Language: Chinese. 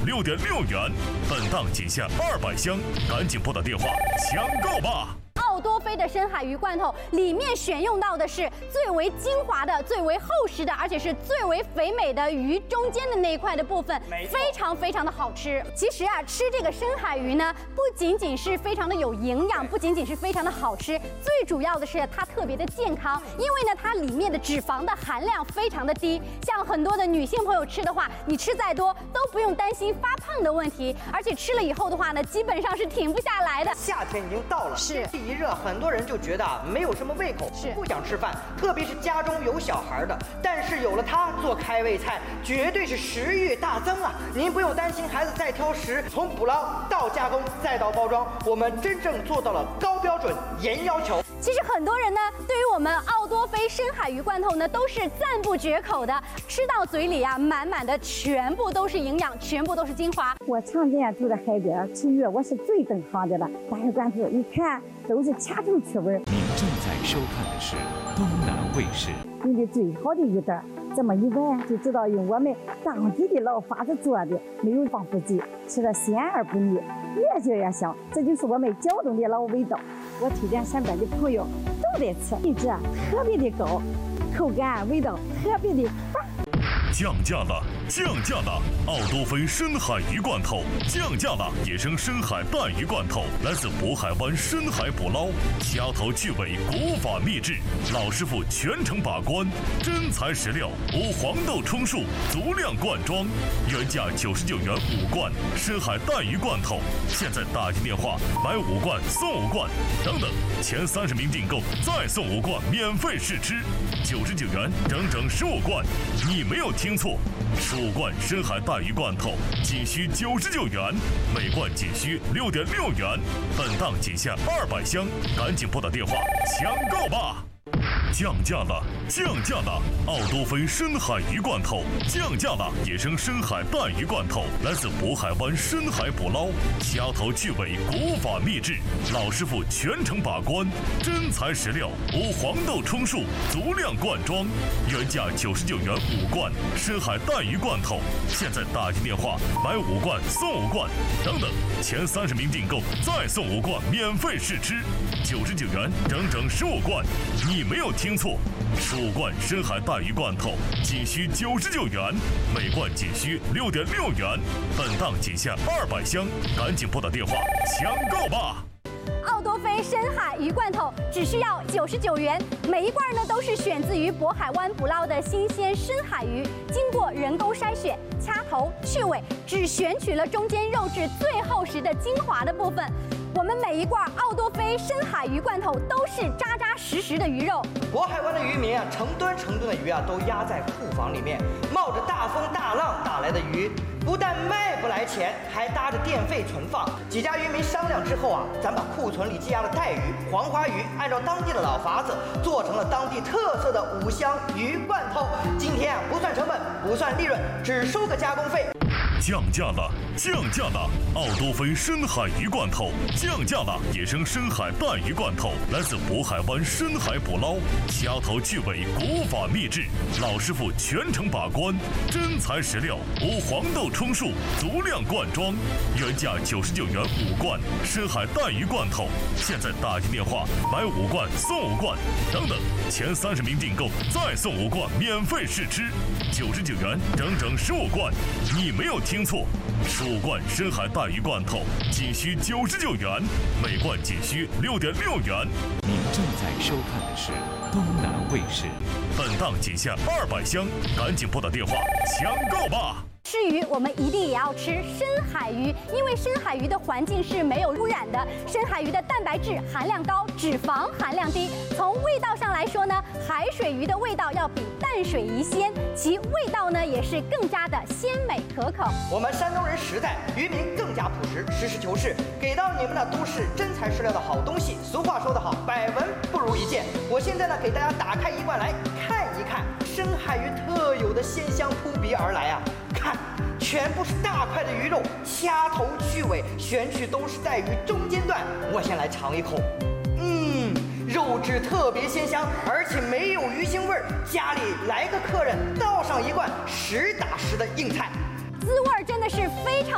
6.6元，本档仅限200箱，赶紧拨打电话抢购吧！ 奥多菲的深海鱼罐头里面选用到的是最为精华的、最为厚实的，而且是最为肥美的鱼中间的那一块的部分，非常非常的好吃。其实啊，吃这个深海鱼呢，不仅仅是非常的有营养，不仅仅是非常的好吃，最主要的是它特别的健康，因为呢，它里面的脂肪的含量非常的低。像很多的女性朋友吃的话，你吃再多都不用担心发胖的问题，而且吃了以后的话呢，基本上是停不下来的。 夏天已经到了， 是天气一热，很多人就觉得没有什么胃口，不想吃饭，特别是家中有小孩的。但是有了它做开胃菜，绝对是食欲大增啊！您不用担心孩子再挑食，从捕捞到加工再到包装，我们真正做到了高标准、严要求。 其实很多人呢，对于我们奥多菲深海鱼罐头呢，都是赞不绝口的。吃到嘴里啊，满满的全部都是营养，全部都是精华。 我常年住在海边，吃鱼我是最懂行的了。大鱼罐头一看都是掐头去味。 您正在收看的是东南卫视。 用的最好的鱼蛋，这么一闻就知道用我们当地的老法子做的，没有防腐剂，吃了鲜而不腻，越嚼越香。这就是我们胶东的老味道。我推荐身边的朋友都得吃，品质特别的高，口感味道特别的棒。 降价了，降价了！奥多菲深海鱼罐头降价了，野生深海带鱼罐头来自渤海湾深海捕捞，掐头去尾，古法秘制，老师傅全程把关，真材实料，无黄豆充数，足量灌装，原价99元5罐深海带鱼罐头，现在打进电话买5罐送5罐，等等，前30名订购再送5罐免费试吃，99元整整15罐，你没有听错，15罐深海带鱼罐头仅需99元，每罐仅需6.6元，本档仅限200箱，赶紧拨打电话抢购吧！降价了，降价了！奥多菲深海鱼罐头降价了，野生深海带鱼罐头来自渤海湾深海捕捞，掐头去尾，古法秘制，老师傅全程把关，真材实料，无黄豆充数，足量灌装，原价99元5罐深海带鱼罐头，现在打进电话买5罐送5罐，等等，前30名订购再送5罐免费试吃，99元整整15罐，你没有听错，15罐深海带鱼罐头仅需99元，每罐仅需6.6元，本档仅限200箱，赶紧拨打电话抢购吧！ 奥多菲深海鱼罐头只需要99元，每一罐呢都是选自于渤海湾捕捞的新鲜深海鱼，经过人工筛选、掐头去尾，只选取了中间肉质最厚实的精华的部分。我们每一罐奥多菲深海鱼罐头都是扎扎实实的鱼肉。 渤海湾的渔民啊，成吨的鱼啊，都压在库房里面，冒着大风大浪打来的鱼，不但卖不来钱，还搭着电费存放。几家渔民商量之后啊，咱把库存里积压的带鱼、黄花鱼，按照当地的老法子，做成了当地特色的5香鱼罐头。今天啊，不算成本，不算利润，只收个加工费。 降价了，降价了！奥多菲深海鱼罐头降价了，野生深海带鱼罐头来自渤海湾深海捕捞，掐头去尾，古法秘制，老师傅全程把关，真材实料，无黄豆充数，足量灌装，原价99元5罐深海带鱼罐头，现在打进电话买5罐送5罐，等等，前30名订购再送5罐免费试吃，99元整整15罐，你没有听错，15罐深海带鱼罐头仅需99元，每罐仅需6.6元。 您正在收看的是东南卫视。 本档仅限200箱，赶紧拨打电话抢购吧！ 吃鱼，我们一定也要吃深海鱼，因为深海鱼的环境是没有污染的，深海鱼的蛋白质含量高，脂肪含量低。从味道上来说呢，海水鱼的味道要比淡水鱼鲜，其味道呢也是更加的鲜美可口。 我们山东人实在，渔民更加朴实，实事求是，给到你们的都是真材实料的好东西。俗话说得好，百闻不如一见。我现在呢，给大家打开一罐来看一看，深海鱼特有的鲜香扑鼻而来啊！看，全部是大块的鱼肉，掐头去尾，选取都是带鱼中间段。我先来尝一口，肉质特别鲜香，而且没有鱼腥味儿。家里来个客人，倒上一罐实打实的硬菜， 滋味真的是非常